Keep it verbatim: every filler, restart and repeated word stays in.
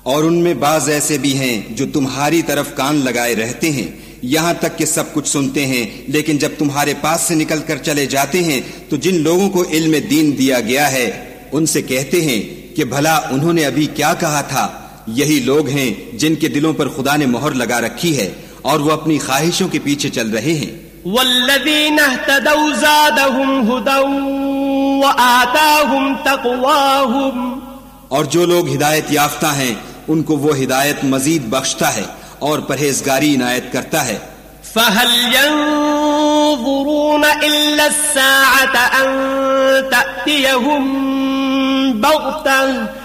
और उनमें बाज ऐसे भी हैं जो तुम्हारी तरफ कान लगाए रहते हैं, यहाँ तक कि सब कुछ सुनते हैं, लेकिन जब तुम्हारे पास से निकल कर चले जाते हैं तो जिन लोगों को इल्म दीन दिया गया है उनसे कहते हैं कि भला उन्होंने अभी क्या कहा था। यही लोग हैं जिनके दिलों पर खुदा ने मोहर लगा रखी है और वो अपनी ख्वाहिशों के पीछे चल रहे हैं। वल्लज़ीना इह्तदौ ज़ादहुम हुदन व आताहुम तक़वाहुम, और जो लोग हिदायत याफ्ता हैं उनको वो हिदायत मजीद बख्शता है और परहेजगारी इनायत करता है। फहल यंज़ुरून इल्ला अस्साअत अन तअतियहुम बग़तह